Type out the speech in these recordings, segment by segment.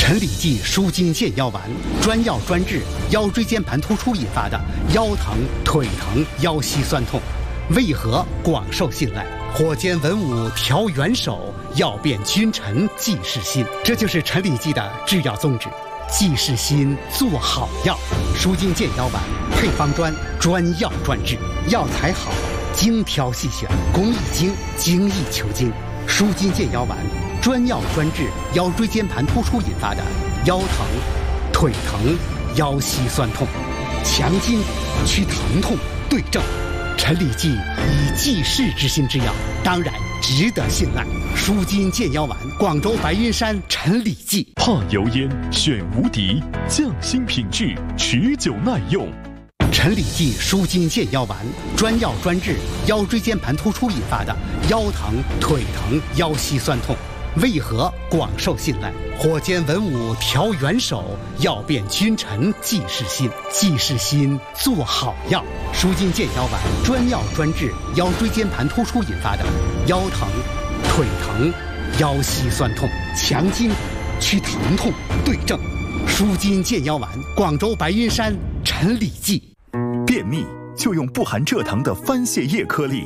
陈李济舒筋健腰丸，专药专治腰椎间盘突出引发的腰疼、腿疼、腰膝酸痛，为何广受信赖？火煎文武调元首，药变君臣济世心。这就是陈李济的制药宗旨，济世心，做好药。舒筋健腰丸配方专，专药专治，药材好，精挑细选，工艺精，精益求精。舒筋健腰丸专药专治腰椎间盘突出引发的腰疼、腿疼、腰膝酸痛，强筋去疼痛，对症。陈李济以济世之心之药，当然值得信赖。舒筋健腰丸，广州白云山陈李济。 怕油烟，选无敌，匠心品质，持久耐用。 陈李济舒筋健腰丸，专药专治腰椎间盘突出引发的腰疼、腿疼、腰膝酸痛，为何广受信赖？火煎文武调元首，药变君臣济世心。济世心，做好药。舒筋健腰丸专药专治腰椎间盘突出引发的腰疼、腿疼、腰膝酸痛，强筋去疼痛，对症。舒筋健腰丸，广州白云山陈李济。 便秘就用不含蔗糖的番泻叶颗粒。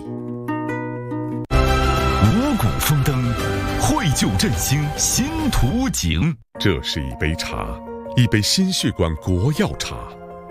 五谷丰登，惠救振兴新图景。 这是一杯茶，一杯心血管国药茶。